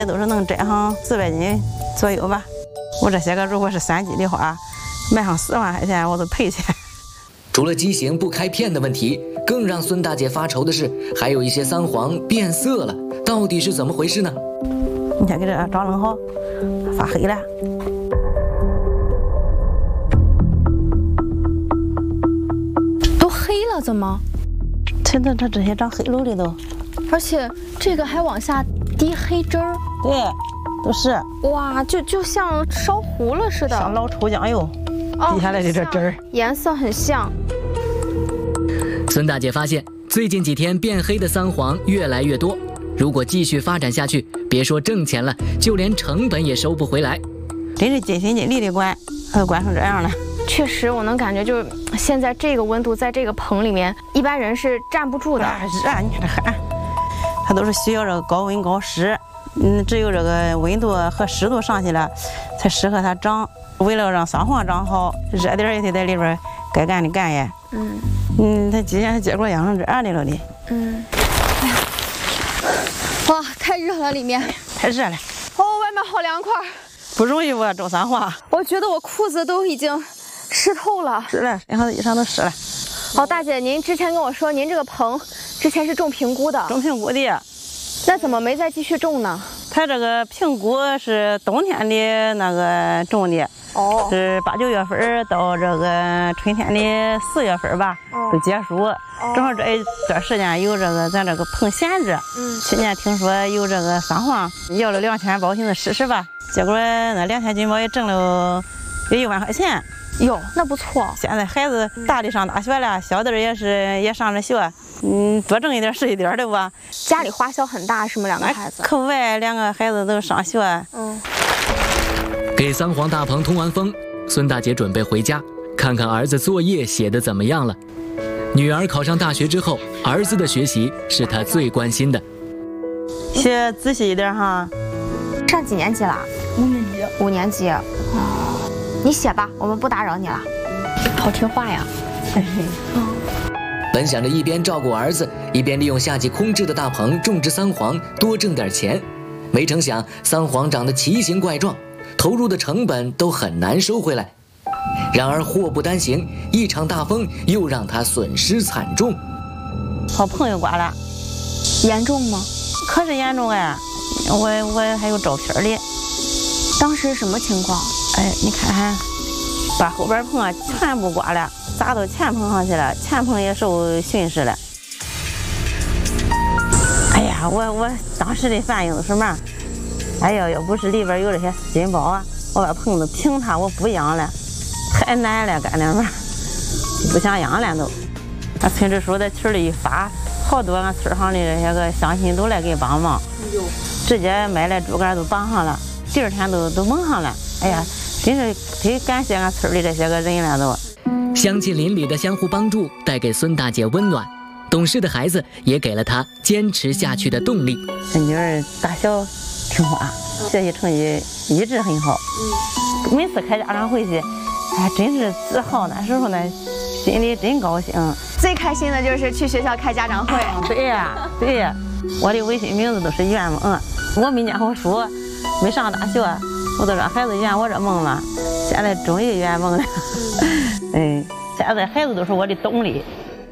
这都是能摘上400斤左右吧。我这些个如果是3季的话，卖上4万块钱我都赔钱。 除了畸形不开片的问题，更让孙大姐发愁的是，还有一些桑黄变色了，到底是怎么回事呢？ 你先给这找弄好，发黑了。 都黑了，怎么？ 这些长黑溜的都， 而且这个还往下滴黑汁儿。 对，都是。 哇，就像烧糊了似的， 像老抽酱油。滴下来的这汁儿， 颜色很像。 孙大姐发现，最近几天变黑的桑黄越来越多，如果继续发展下去，别说挣钱了，就连成本也收不回来。 真是尽心尽力的管，管成这样了。 确实，我能感觉，就是现在这个温度，在这个棚里面，一般人是站不住的。 是啊，你看这汗，它都是需要这个高温高湿，只有这个温度和湿度上去了，才适合它长。为了让桑黄长好，热点也得在里边，该干的干呀。它今年结果养成这样的了的。 哎呀，哇，太热了，里面太热了。 哦，外面好凉快， 不容易我种桑黄。 我觉得我裤子都已经湿透了。 是了，然后衣裳都湿了。 哦，大姐，您之前跟我说，您这个棚之前是种平菇的。 种平菇的。 那怎么没再继续种呢？ 它这个平菇是冬天的那个种的。是8、9月份到这个春天的4月份吧，都结束。正好这一段时间有这个咱这个棚闲置。去年听说有这个桑黄，要了2000包寻思试试吧，结果那2000斤包也挣了有1万块钱。 哟，那不错。 现在孩子大的上大学了，小的也上着学，多挣一点是一点的吧。 家里花销很大是吗？2个孩子？ 课外2个孩子都上学。 给桑黄大棚通完风，孙大姐准备回家，看看儿子作业写得怎么样了。女儿考上大学之后，儿子的学习是她最关心的。 写仔细一点哈。 上几年级了？5年级。5年级。你写吧，我们不打扰你了。好听话呀。 本想着一边照顾儿子，一边利用夏季空置的大棚种植桑黄，多挣点钱。没成想桑黄长得奇形怪状，投入的成本都很难收回来。然而祸不单行，一场大风又让他损失惨重。 好朋友刮了。 严重吗？ 可是严重哎，我还有照片的。 当时什么情况？ 哎，你看看，把后边棚啊全部刮了，砸到前棚上去了，前棚也受损失了。哎呀，我当时的反应是什么？哎呀，要不是里边有这些丝巾包啊，我把棚子平它，我不养了，太难了，干那玩意儿，不想养了都。俺村支书在群里一发，好多俺村上的这些个乡亲都来给帮忙，直接买来竹竿都绑上了，第2天都蒙上了。哎呀，真是得感谢俺村里这些个人了都。 乡亲邻里的相互帮助带给孙大姐温暖，懂事的孩子也给了她坚持下去的动力。 这女儿大小听话，学习成绩一直很好。每次开家长会去，哎，真是自豪，那时候呢，心里真高兴。 最开心的就是去学校开家长会。 对呀，对呀，我的微信名字都是圆梦。我没念过书，没上大学，我都让孩子圆我这梦了。现在终于圆梦了。现在孩子都是我的动力。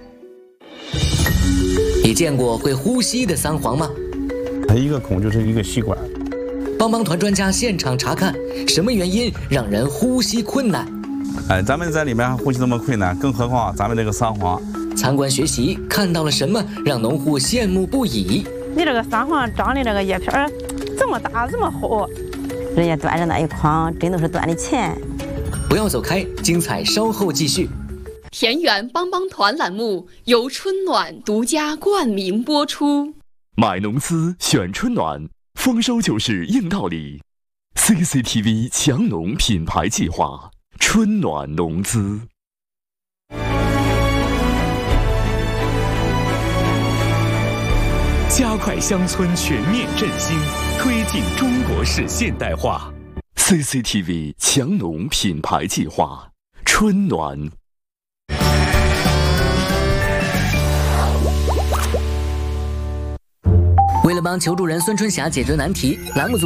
你见过会呼吸的桑黄吗？ 它一个孔就是一个吸管。 帮帮团专家现场查看，什么原因让人呼吸困难？ 咱们在里面呼吸那么困难，更何况咱们这个桑黄。 参观学习，看到了什么让农户羡慕不已？ 你这个桑黄长的这个叶片这么大这么厚，人家端着那一筐真都是赚的钱。 不要走开，精彩稍后继续。 田园帮帮团栏目由春暖独家冠名播出。 买农资选春暖，丰收就是硬道理。CCTV 强农品牌计划，春暖农资。加快乡村全面振兴，推进中国式现代化。CCTV 强农品牌计划，春暖。 为了帮求助人孙春霞解决难题，栏目组